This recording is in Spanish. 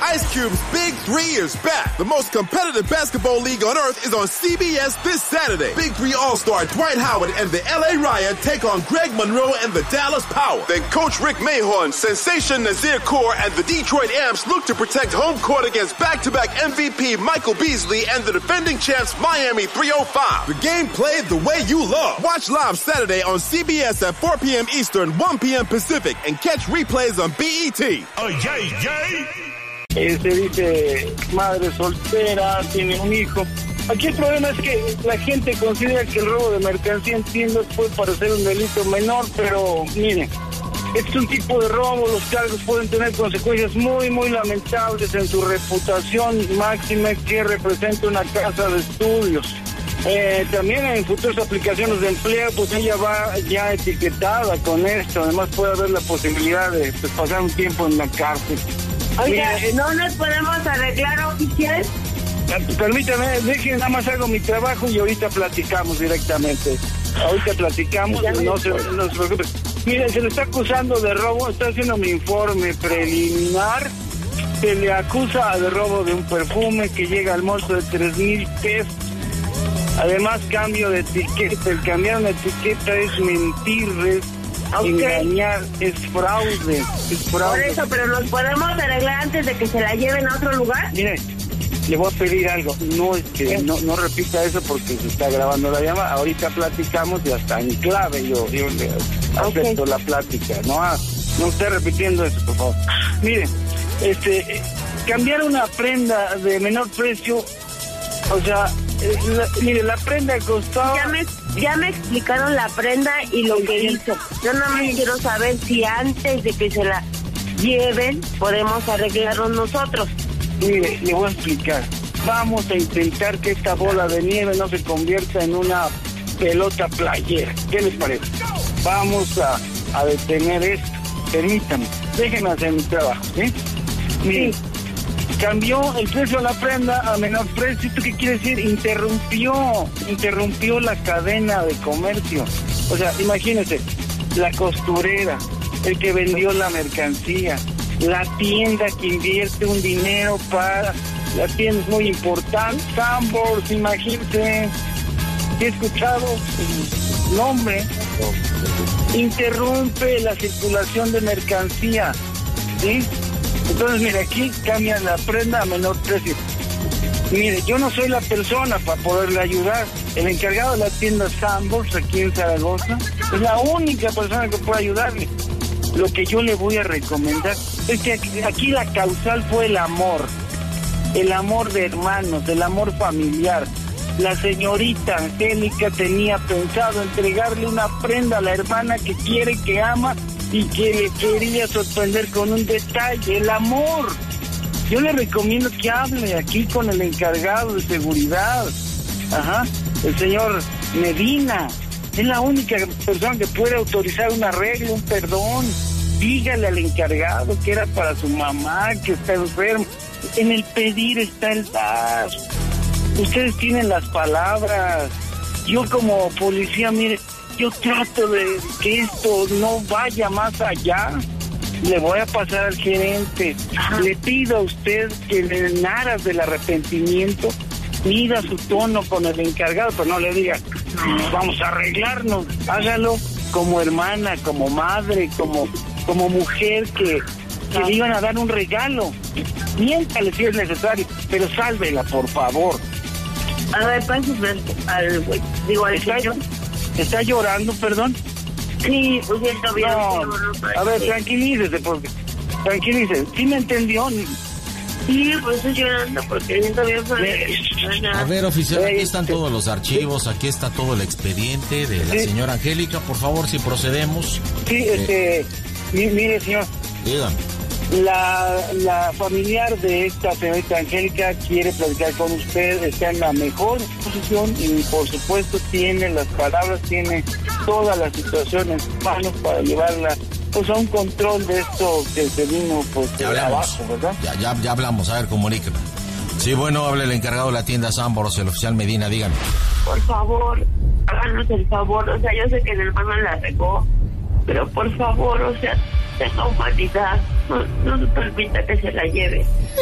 Ice Cube's Big 3 is back. The most competitive basketball league on earth is on CBS this Saturday. Big 3 All-Star Dwight Howard and the LA Riot take on Greg Monroe and the Dallas Power. Then Coach Rick Mahorn, Sensation Nazir Kaur, and the Detroit Amps look to protect home court against back-to-back MVP Michael Beasley and the defending champs Miami 305. The game played the way you love. Watch live Saturday on CBS at 4 p.m. Eastern, 1 p.m. Pacific, and catch replays on BET. Oh, yay, yay. Dice madre soltera, tiene un hijo. Aquí el problema es que la gente considera que el robo de mercancía en tiendas fue para hacer un delito menor, pero miren, es un tipo de robo, los cargos pueden tener consecuencias muy, muy lamentables en su reputación máxima que representa una casa de estudios. También en futuras aplicaciones de empleo, pues ella va ya etiquetada con esto, además puede haber la posibilidad de pasar un tiempo en la cárcel. Oiga, ¿no nos podemos arreglar, oficial? Permítame, dejen nada más hago mi trabajo y ahorita platicamos directamente. Ahorita platicamos, no se preocupe. Mire, se le está acusando de robo, está haciendo mi informe preliminar. Se le acusa de robo de un perfume que llega al monto de 3,000 pesos. Además, cambio de etiqueta. El cambiar una etiqueta es mentir, es engañar, es fraude. Por eso, pero ¿nos podemos arreglar antes de que se la lleven a otro lugar? Mire, le voy a pedir algo. No repita eso porque se está grabando la llamada. Ahorita platicamos y hasta en clave yo le acepto la plática. No esté repitiendo eso, por favor. Mire, cambiar una prenda de menor precio, o sea, mire, la prenda costaba... Ya me explicaron la prenda y lo que hizo. Yo nada más quiero saber si antes de que se la lleven podemos arreglarlo nosotros. Mire, le voy a explicar. Vamos a intentar que esta bola de nieve no se convierta en una pelota playera. ¿Qué les parece? Vamos a detener esto. Permítanme, déjenme hacer mi trabajo, ¿sí? Mire, cambió el precio de la prenda a menor precio. ¿Esto qué quiere decir? Interrumpió la cadena de comercio. O sea, imagínense, la costurera, el que vendió la mercancía, la tienda que invierte un dinero para... La tienda es muy importante, Sanborns, imagínense. He escuchado el nombre. Interrumpe la circulación de mercancía, ¿sí? Entonces, mire, aquí cambia la prenda a menor precio. Mire, yo no soy la persona para poderle ayudar. El encargado de la tienda Sanborns aquí en Zaragoza es la única persona que puede ayudarle. Lo que yo le voy a recomendar es que aquí la causal fue el amor de hermanos, el amor familiar. La señorita Angélica tenía pensado entregarle una prenda a la hermana que quiere, que ama y que le quería sorprender con un detalle, el amor. Yo le recomiendo que hable aquí con el encargado de seguridad, el señor Medina. Es la única persona que puede autorizar un arreglo, un perdón. Dígale al encargado que era para su mamá, que está enferma. En el pedir está el dar. Ustedes tienen las palabras. Yo como policía, mire, yo trato de que esto no vaya más allá. Le voy a pasar al gerente. Le pido a usted que en aras del arrepentimiento mida su tono con el encargado, pero no le diga, vamos a arreglarnos. Hágalo como hermana, como madre, como mujer que le iban a dar un regalo. Miéntale si es necesario, pero sálvela, por favor. A ver, pásame al güey. Digo, al señor. ¿Está llorando, perdón? Sí, pues siento bien. A ver, tranquilícese, porque... Tranquilícese. ¿Sí me entendió? Sí, pues estoy llorando porque siento bien. A ver, oficial, aquí están todos los archivos, aquí está todo el expediente de la señora Angélica. Por favor, si procedemos. Sí, mire, señor. Dígame. La familiar de esta señorita Angélica quiere platicar con usted, está en la mejor posición y por supuesto tiene las palabras, tiene toda la situación en sus manos para llevarla pues a un control de esto que se vino pues de abajo, ¿verdad? Ya hablamos, a ver, comuníqueme. Sí, bueno, hable el encargado de la tienda Sanborns, el oficial Medina, dígame. Por favor, háganos el favor, o sea, yo sé que el hermano la regó, pero por favor, o sea, tenga humanidad, no se permita que se la lleve.